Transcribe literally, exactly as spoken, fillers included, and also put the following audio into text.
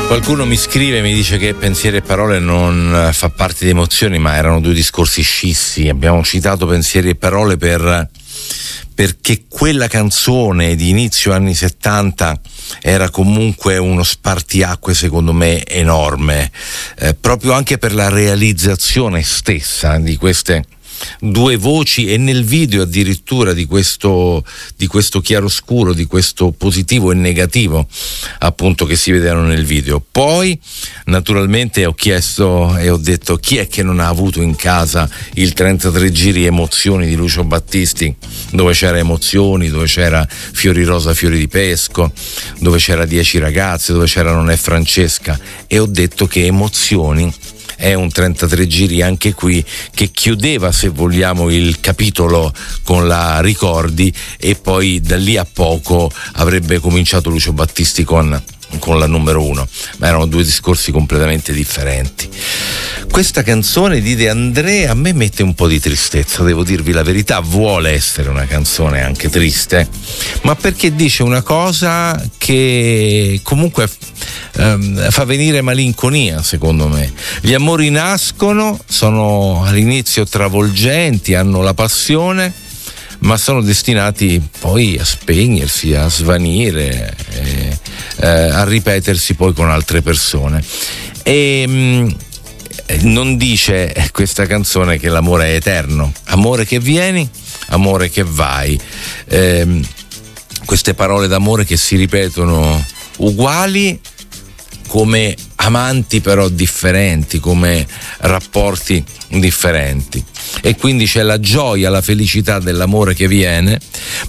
Qualcuno mi scrive, mi dice che Pensieri e Parole non fa parte di Emozioni, ma erano due discorsi scissi. Abbiamo citato Pensieri e Parole per, perché quella canzone di inizio anni settanta era comunque uno spartiacque secondo me enorme, eh, proprio anche per la realizzazione stessa di queste due voci, e nel video addirittura di questo di questo chiaroscuro, di questo positivo e negativo appunto che si vedevano nel video. Poi naturalmente ho chiesto e ho detto: chi è che non ha avuto in casa il trentatré giri Emozioni di Lucio Battisti, dove c'era Emozioni, dove c'era Fiori rosa fiori di pesco, dove c'era Dieci ragazze, dove c'era Non è Francesca? E ho detto che Emozioni è un trentatré giri anche qui che chiudeva, se vogliamo, il capitolo con la Ricordi, e poi da lì a poco avrebbe cominciato Lucio Battisti con, con la numero uno, ma erano due discorsi completamente differenti. Questa canzone di De André a me mette un po' di tristezza, devo dirvi la verità. Vuole essere una canzone anche triste, ma perché dice una cosa che comunque ehm, fa venire malinconia, secondo me. Gli amori nascono, sono all'inizio travolgenti, hanno la passione, ma sono destinati poi a spegnersi, a svanire, eh, eh, a ripetersi poi con altre persone. E mh, non dice questa canzone che l'amore è eterno, amore che vieni, amore che vai, eh, queste parole d'amore che si ripetono uguali come amanti però differenti, come rapporti differenti. E quindi c'è la gioia, la felicità dell'amore che viene,